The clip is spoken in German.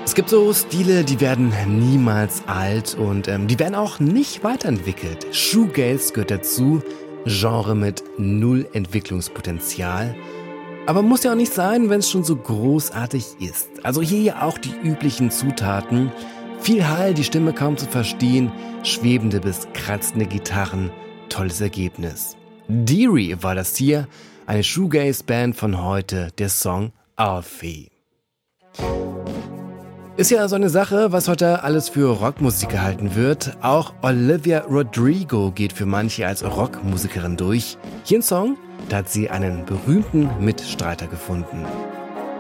Es gibt so Stile, die werden niemals alt und die werden auch nicht weiterentwickelt. Shoegaze gehört dazu, Genre mit null Entwicklungspotenzial. Aber muss ja auch nicht sein, wenn es schon so großartig ist. Also hier auch die üblichen Zutaten. Viel Hall, die Stimme kaum zu verstehen, schwebende bis kratzende Gitarren, tolles Ergebnis. Deary war das hier, eine Shoegaze-Band von heute, der Song Alfie. Ist ja so eine Sache, was heute alles für Rockmusik gehalten wird. Auch Olivia Rodrigo geht für manche als Rockmusikerin durch. Hier ein Song, da hat sie einen berühmten Mitstreiter gefunden.